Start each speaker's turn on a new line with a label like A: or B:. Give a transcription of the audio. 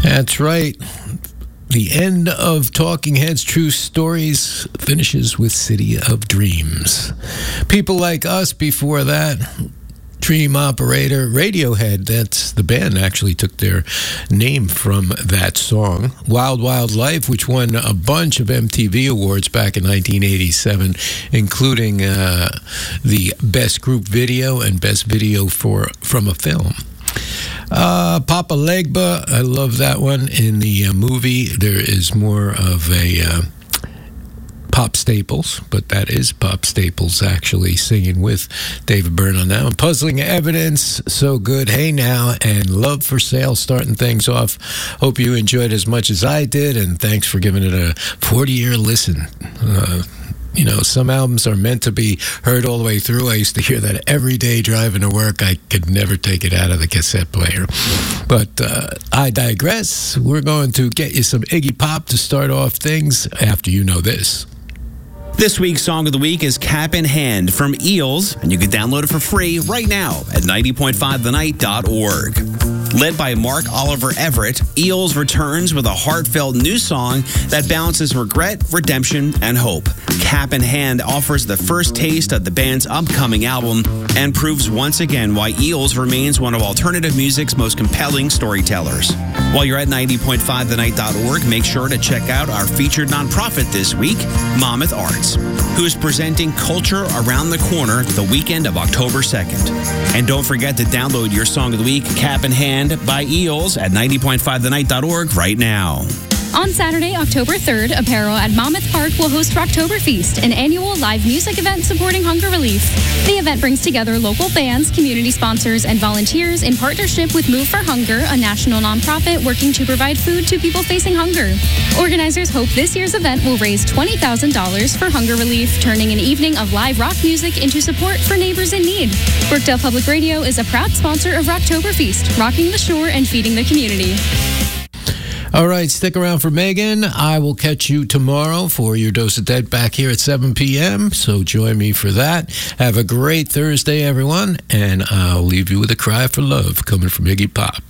A: That's right. The end of Talking Heads True Stories finishes with City of Dreams. People Like Us before that. Dream Operator, Radiohead, that's the band, actually took their name from that song. Wild Wild Life, which won a bunch of MTV awards back in 1987, including the Best Group Video and Best Video from a Film. Papa Legba, I love that one. In the movie, there is more of a Pop Staples, but that is Pop Staples actually singing with David Byrne on that one. Puzzling Evidence, so good. Hey Now, and Love for Sale starting things off. Hope you enjoyed as much as I did, and thanks for giving it a 40-year listen. You know, some albums are meant to be heard all the way through. I used to hear that every day driving to work. I could never take it out of the cassette player. But I digress. We're going to get you some Iggy Pop to start off things after you know this.
B: This week's Song of the Week is Cap in Hand from Eels, and you can download it for free right now at 90.5thenight.org. Led by Mark Oliver Everett, Eels returns with a heartfelt new song that balances regret, redemption, and hope. Cap in Hand offers the first taste of the band's upcoming album and proves once again why Eels remains one of alternative music's most compelling storytellers. While you're at 90.5thenight.org, make sure to check out our featured nonprofit this week, Monmouth Arts, who is presenting Culture Around the Corner the weekend of October 2nd. And don't forget to download your Song of the Week, Cap in Hand by Eels at 90.5thenight.org right now.
C: On Saturday, October 3rd, Apparel at Monmouth Park will host Rocktoberfest, an annual live music event supporting hunger relief. The event brings together local bands, community sponsors, and volunteers in partnership with Move for Hunger, a national nonprofit working to provide food to people facing hunger. Organizers hope this year's event will raise $20,000 for hunger relief, turning an evening of live rock music into support for neighbors in need. Brookdale Public Radio is a proud sponsor of Rocktoberfest, rocking the shore and feeding the community.
A: All right, stick around for Megan. I will catch you tomorrow for your Dose of Dead back here at 7 p.m., so join me for that. Have a great Thursday, everyone, and I'll leave you with a cry for love coming from Iggy Pop.